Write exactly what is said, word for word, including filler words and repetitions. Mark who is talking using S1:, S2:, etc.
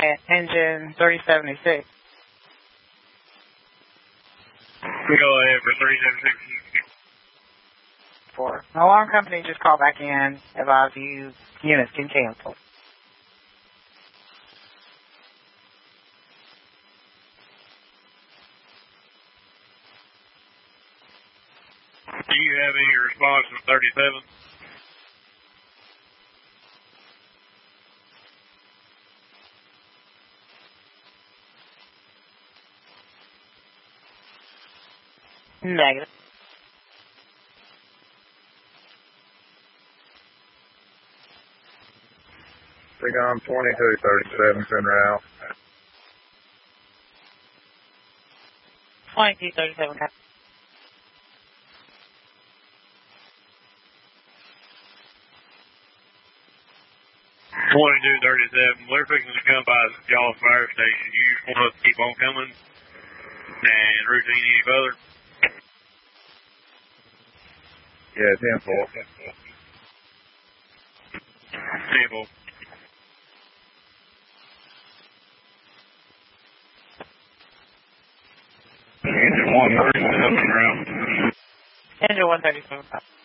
S1: at engine three seventy-six.
S2: Go ahead for three seventy-six.
S1: Four. Alarm company, just call back in. Advise you units can cancel.
S2: Do you have any response from thirty-seven?
S1: Negative.
S3: Recon twenty-two thirty-seven, send route.
S1: twenty-two thirty-seven.
S2: twenty-two thirty-seven. We're fixing to come by y'all's fire station. You just want us to keep on coming and routine any further?
S3: Yeah, ten four.
S2: ten four.
S3: Engine one thirty-seven route.
S1: Engine one thirty-seven.